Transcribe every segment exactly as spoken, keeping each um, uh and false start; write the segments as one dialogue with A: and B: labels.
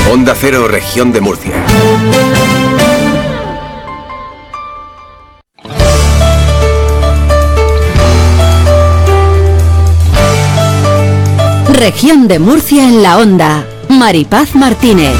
A: Onda Cero, Región de Murcia.
B: Región de Murcia en la Onda. Maripaz Martínez.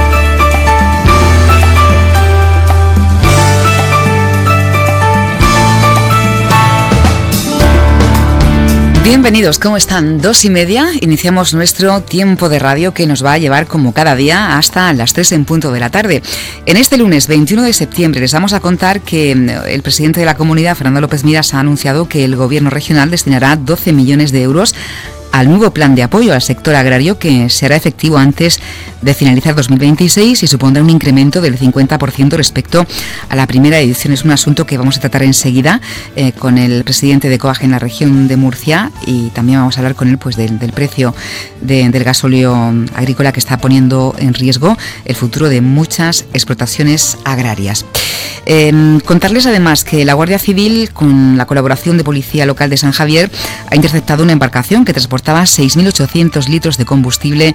C: Bienvenidos, ¿cómo están? Dos y media, iniciamos nuestro tiempo de radio que nos va a llevar como cada día hasta las tres en punto de la tarde. En este lunes veintiuno de septiembre les vamos a contar que el presidente de la comunidad, Fernando López Miras, ha anunciado que el gobierno regional destinará doce millones de euros al nuevo plan de apoyo al sector agrario que será efectivo antes de finalizar dos mil veintiséis y supondrá un incremento del cincuenta por ciento respecto a la primera edición. Es un asunto que vamos a tratar enseguida eh, con el presidente de COAG en la región de Murcia, y también vamos a hablar con él pues del, del precio de, del gasóleo agrícola que está poniendo en riesgo el futuro de muchas explotaciones agrarias. Eh, contarles además que la Guardia Civil, con la colaboración de Policía Local de San Javier, ha interceptado una embarcación que transportaba seis mil ochocientos litros de combustible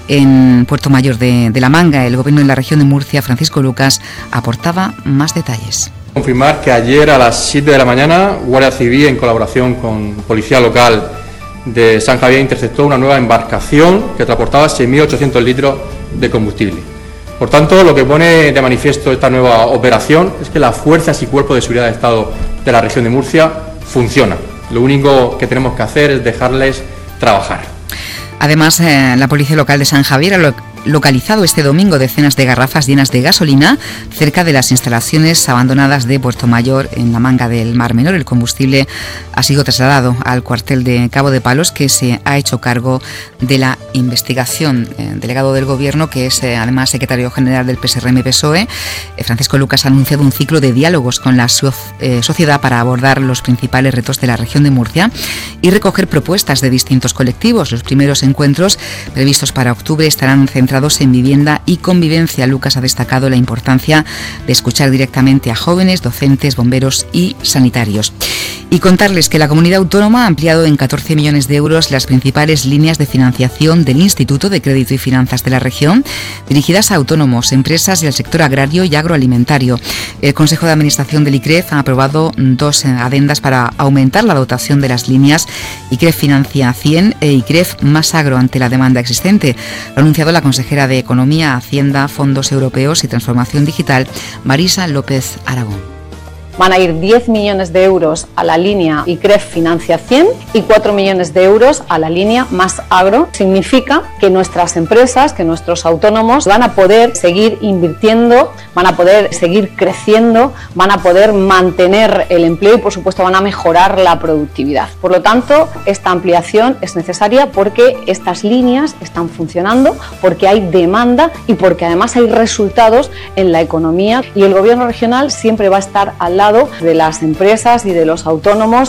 C: en Puerto Mayor de, de la Manga. El gobierno de la región de Murcia, Francisco Lucas, aportaba más detalles.
D: Confirmar que ayer a las siete de la mañana, Guardia Civil, en colaboración con Policía Local de San Javier, interceptó una nueva embarcación que transportaba seis mil ochocientos litros de combustible. Por tanto, lo que pone de manifiesto esta nueva operación es que las fuerzas y cuerpos de seguridad del Estado de la región de Murcia funcionan. Lo único que tenemos que hacer es dejarles trabajar.
C: Además, eh, la Policía Local de San Javier ha localizado este domingo decenas de garrafas llenas de gasolina cerca de las instalaciones abandonadas de Puerto Mayor en la Manga del Mar Menor. El combustible ha sido trasladado al cuartel de Cabo de Palos, que se ha hecho cargo de la investigación. El delegado del Gobierno, que es eh, además secretario general del P S R M P S O E, eh, Francisco Lucas, ha anunciado un ciclo de diálogos con la so- eh, sociedad para abordar los principales retos de la región de Murcia y recoger propuestas de distintos colectivos. Los primeros encuentros, previstos para octubre, estarán centrados en vivienda y convivencia. Lucas ha destacado la importancia de escuchar directamente a jóvenes, docentes, bomberos y sanitarios. Y contarles que la comunidad autónoma ha ampliado en catorce millones de euros las principales líneas de financiación del Instituto de Crédito y Finanzas de la región, dirigidas a autónomos, empresas y al sector agrario y agroalimentario. El Consejo de Administración del I C R E F ha aprobado dos adendas para aumentar la dotación de las líneas I C R E F Financia cien e I C R E F Más Agro ante la demanda existente. Lo ha anunciado la consejera de Economía, Hacienda, Fondos Europeos y Transformación Digital, Marisa López Aragón.
E: Van a ir diez millones de euros a la línea I C R E F Financia cien y cuatro millones de euros a la línea Más Agro. Significa que nuestras empresas, que nuestros autónomos van a poder seguir invirtiendo, van a poder seguir creciendo, van a poder mantener el empleo y, por supuesto, van a mejorar la productividad. Por lo tanto, esta ampliación es necesaria porque estas líneas están funcionando, porque hay demanda y porque además hay resultados en la economía, y el Gobierno regional siempre va a estar al lado de las empresas y de los autónomos.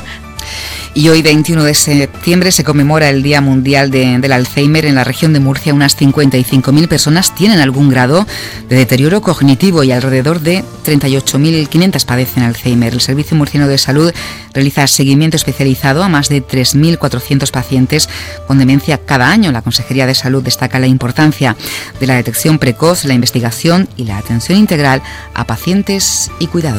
C: Y hoy, veintiuno de septiembre, se conmemora el Día Mundial de, del Alzheimer. En la región de Murcia, unas cincuenta y cinco mil personas tienen algún grado de deterioro cognitivo y alrededor de treinta y ocho mil quinientos padecen Alzheimer. El Servicio Murciano de Salud realiza seguimiento especializado a más de tres mil cuatrocientos pacientes con demencia cada año. La Consejería de Salud destaca la importancia de la detección precoz, la investigación y la atención integral a pacientes y cuidados.